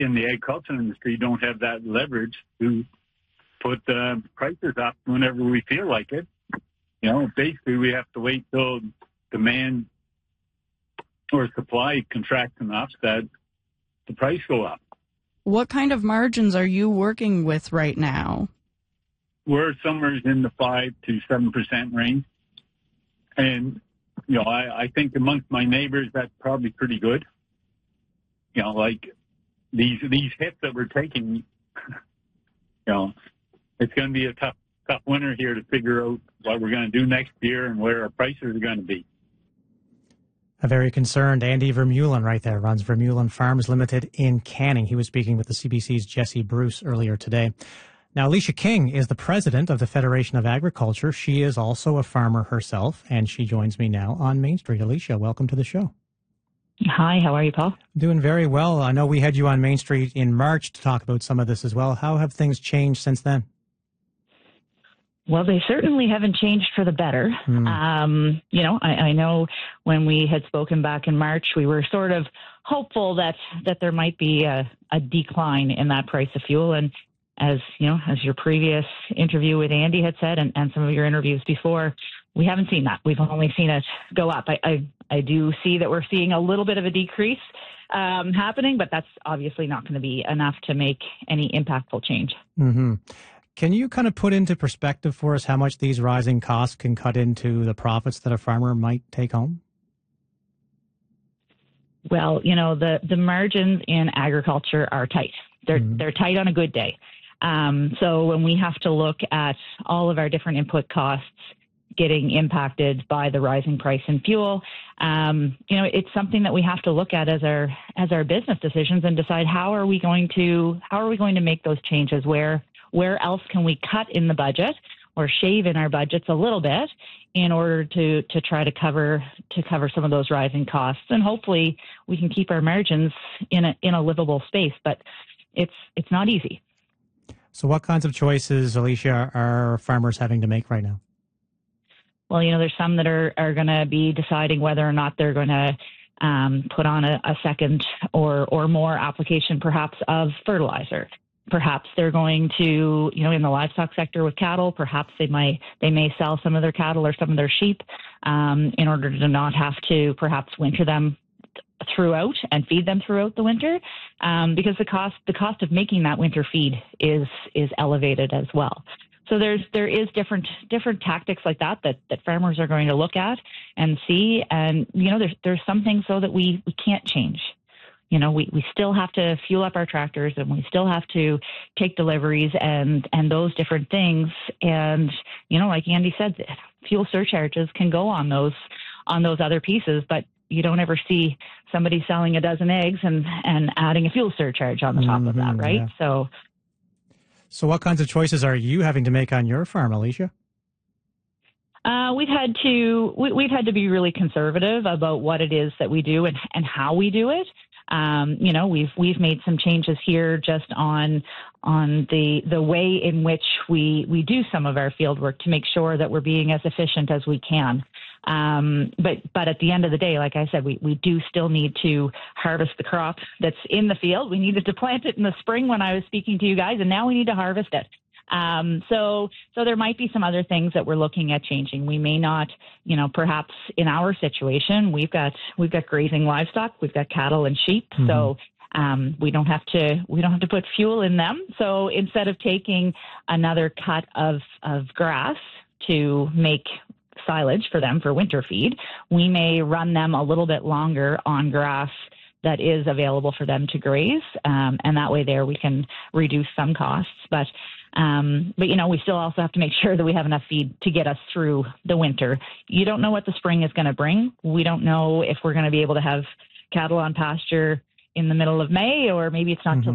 in the agricultural industry don't have that leverage to put the prices up whenever we feel like it. Basically we have to wait till demand or supply contracts enough that the price go up. What kind of margins are you working with right now? We're somewhere in the 5 to 7% range. And, I think amongst my neighbors, that's probably pretty good. Like these hits that we're taking, it's going to be a tough winter here to figure out what we're going to do next year and where our prices are going to be. A very concerned Andy Vermeulen right there, runs Vermeulen Farms Limited in Canning. He was speaking with the CBC's Jesse Bruce earlier today. Now, Alicia King is the president of the Federation of Agriculture. She is also a farmer herself, and she joins me now on Main Street. Alicia, welcome to the show. Hi, how are you, Paul? Doing very well. I know we had you on Main Street in March to talk about some of this as well. How have things changed since then? Well, they certainly haven't changed for the better. I know when we had spoken back in March, we were sort of hopeful that there might be a decline in that price of fuel. And as your previous interview with Andy had said, and some of your interviews before, we haven't seen that. We've only seen it go up. I do see that we're seeing a little bit of a decrease happening, but that's obviously not going to be enough to make any impactful change. Mm-hmm. Can you kind of put into perspective for us how much these rising costs can cut into the profits that a farmer might take home? Well, the margins in agriculture are tight. They're tight on a good day. So when we have to look at all of our different input costs getting impacted by the rising price in fuel, it's something that we have to look at as our business decisions and decide how are we going to make those changes. Where else can we cut in the budget or shave in our budgets a little bit in order to try to cover some of those rising costs, and hopefully we can keep our margins in a livable space. But it's not easy. So what kinds of choices, Alicia, are farmers having to make right now? Well, there's some that are going to be deciding whether or not they're going to put on a second or more application, perhaps, of fertilizer. Perhaps they're going to, in the livestock sector with cattle, perhaps they may sell some of their cattle or some of their sheep in order to not have to perhaps winter them throughout and feed them throughout the winter, because the cost of making that winter feed is elevated as well. So there is different tactics like that farmers are going to look at and see, and there's some things though that we can't change. We still have to fuel up our tractors, and we still have to take deliveries and those different things. And, like Andy said, fuel surcharges can go on those other pieces, but you don't ever see somebody selling a dozen eggs and adding a fuel surcharge on the top of that, right? Yeah. So what kinds of choices are you having to make on your farm, Alicia? We've had to be really conservative about what it is that we do and how we do it. We've made some changes here just on the way in which we do some of our field work to make sure that we're being as efficient as we can. But at the end of the day, like I said, we do still need to harvest the crop that's in the field. We needed to plant it in the spring when I was speaking to you guys, and now we need to harvest it. So there might be some other things that we're looking at changing. We may not, perhaps in our situation, we've got grazing livestock, we've got cattle and sheep. Mm-hmm. So we don't have to put fuel in them. So instead of taking another cut of grass to make silage for them for winter feed, we may run them a little bit longer on grass that is available for them to graze. And that way there we can reduce some costs. But we still also have to make sure that we have enough feed to get us through the winter. You don't know what the spring is going to bring. We don't know if we're going to be able to have cattle on pasture in the middle of May, or maybe it's not till